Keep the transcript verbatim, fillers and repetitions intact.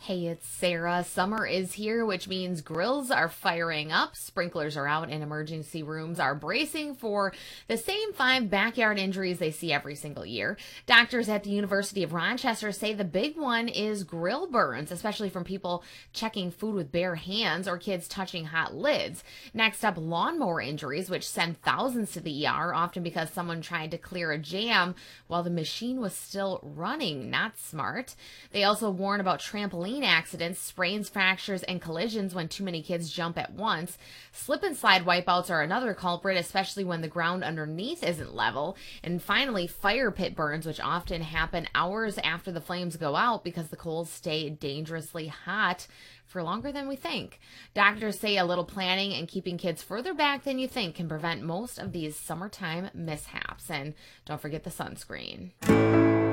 Hey, it's Sarah. Summer is here, which means grills are firing up, sprinklers are out, and emergency rooms are bracing for the same five backyard injuries they see every single year. Doctors at the University of Rochester say the big one is grill burns, especially from people checking food with bare hands or kids touching hot lids. Next up, lawnmower injuries, which send thousands to the E R, often because someone tried to clear a jam while the machine was still running. Not smart. They also warn about trampoline accidents, sprains, fractures, and collisions when too many kids jump at once. Slip and slide wipeouts are another culprit, especially when the ground underneath isn't level. And finally, fire pit burns, which often happen hours after the flames go out because the coals stay dangerously hot for longer than we think. Doctors say a little planning and keeping kids further back than you think can prevent most of these summertime mishaps. And don't forget the sunscreen.